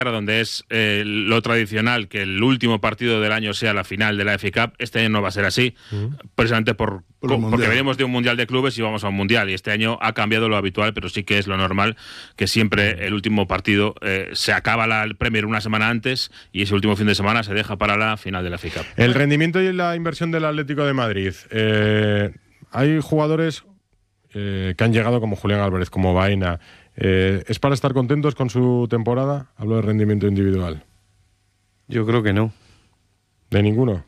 donde es lo tradicional que el último partido del año sea la final de la FA Cup. Este año no va a ser así, precisamente porque venimos de un Mundial de Clubes y vamos a un Mundial, y este año ha cambiado lo habitual, pero sí que es lo normal que siempre el último partido se acaba el Premier una semana antes y ese último fin de semana se deja para la final de la FA Cup. El rendimiento y la inversión del Atlético de Madrid. Hay jugadores que han llegado como Julián Álvarez, como Baena. ¿Es para estar contentos con su temporada? Hablo de rendimiento individual. Yo creo que no. ¿De ninguno?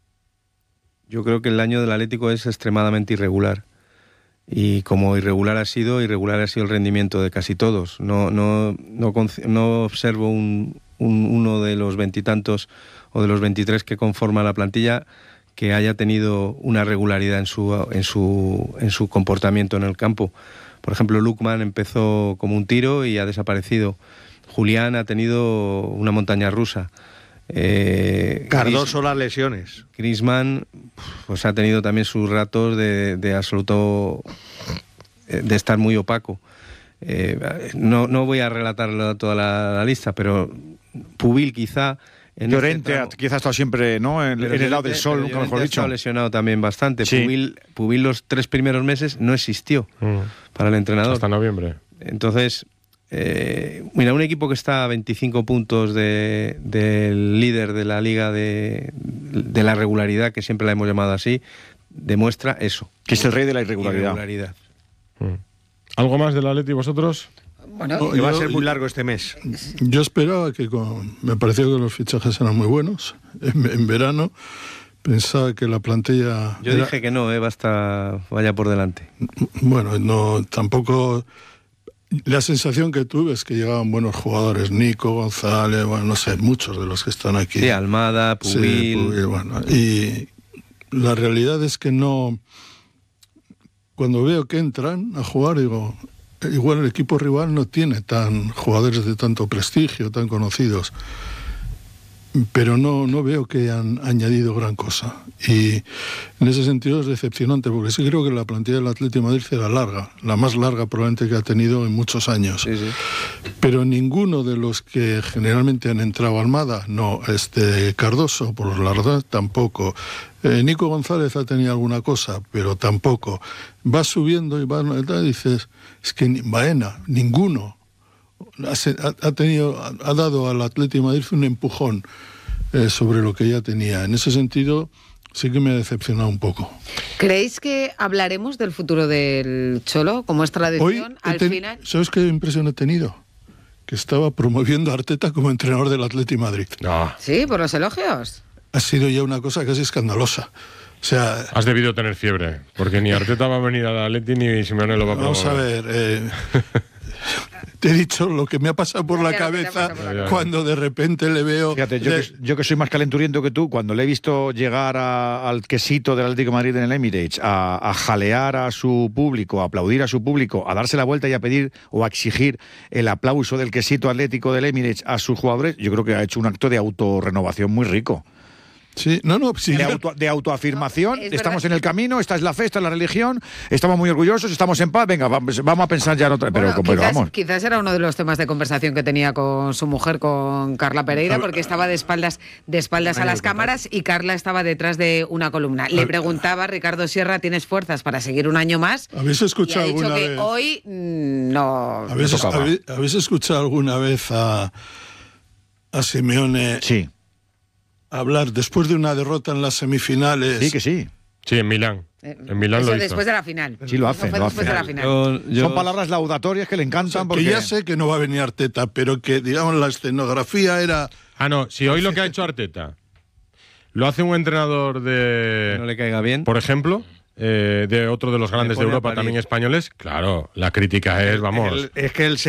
Yo creo que el año del Atlético es extremadamente irregular. Y como irregular ha sido el rendimiento de casi todos. No observo uno de los veintitantos o de los 23 que conforman la plantilla que haya tenido una regularidad en su comportamiento en el campo. Por ejemplo, Lookman empezó como un tiro y ha desaparecido. Julián ha tenido una montaña rusa. Cardoso las lesiones. Griezmann pues ha tenido también sus ratos de absoluto de estar muy opaco. No voy a relatar toda la lista, pero Pubil quizá. Llorente quizás ha estado siempre, ¿no? en el lado del sol, nunca mejor dicho. Ha lesionado también bastante. Sí. Pubil los 3 primeros meses no existió para el entrenador. Hasta noviembre. Entonces, mira, un equipo que está a 25 puntos del líder de la liga de la regularidad, que siempre la hemos llamado así, demuestra eso. Que es el rey de la irregularidad. ¿Algo más del Atleti vosotros? Bueno, que va a ser muy largo este mes. Yo esperaba me parecía que los fichajes eran muy buenos en verano. Pensaba que la plantilla... Yo dije que no, vaya por delante. Bueno, no, tampoco... La sensación que tuve es que llegaban buenos jugadores, Nico, González, bueno, no sé, muchos de los que están aquí. Sí, Almada, Pubil... Sí, Pubil, bueno. Y la realidad es que no... Cuando veo que entran a jugar, digo... Igual el equipo rival no tiene jugadores de tanto prestigio, tan conocidos, pero no veo que han añadido gran cosa. Y en ese sentido es decepcionante, porque sí creo que la plantilla del Atlético de Madrid era larga, la más larga probablemente que ha tenido en muchos años. Sí. Pero ninguno de los que generalmente han entrado, Almada, no, Cardoso, por la verdad, tampoco. Nico González ha tenido alguna cosa, pero tampoco. Va subiendo y dices, es que Baena, ninguno. Ha dado al Atlético de Madrid un empujón sobre lo que ya tenía. En ese sentido, sí que me ha decepcionado un poco. ¿Creéis que hablaremos del futuro del Cholo, como es tradición, al final? ¿Sabes qué impresión he tenido? Que estaba promoviendo a Arteta como entrenador del Atlético de Madrid. No. Sí, por los elogios. Ha sido ya una cosa casi escandalosa. O sea, has debido tener fiebre, porque ni Arteta va a venir al Atleti ni Simeone lo va a promover. Vamos a ver, te he dicho lo que me ha pasado por la cabeza cuando de repente le veo... Fíjate, yo que soy más calenturiento que tú, cuando le he visto llegar al quesito del Atlético de Madrid en el Emirates, a jalear a su público, a aplaudir a su público, a darse la vuelta y a pedir o a exigir el aplauso del quesito atlético del Emirates a sus jugadores, yo creo que ha hecho un acto de autorrenovación muy rico. Sí, sí. De autoafirmación, estamos en el camino, esta es la fe, esta es la religión, estamos muy orgullosos, estamos en paz, venga, vamos a pensar ya en otra... Pero vamos. Quizás era uno de los temas de conversación que tenía con su mujer, con Carla Pereira, porque estaba de espaldas a las cámaras y Carla estaba detrás de una columna. Le preguntaba, Ricardo Sierra, ¿tienes fuerzas para seguir un año más? ¿Habéis escuchado y ha dicho alguna que vez? Hoy no... ¿Habéis escuchado alguna vez a Simeone? Sí. Hablar después de una derrota en las semifinales? Sí, que sí. Sí, en Milán. En Milán lo hizo. Después de la final. Sí, lo hace. Después de la final. Son palabras laudatorias que le encantan. Que ya sé que no va a venir Arteta, pero que, digamos, la escenografía era... Si hoy lo que ha hecho Arteta lo hace un entrenador de... No le caiga bien. Por ejemplo... de otro de los grandes de Europa, también españoles, claro, la crítica es, vamos... Es que él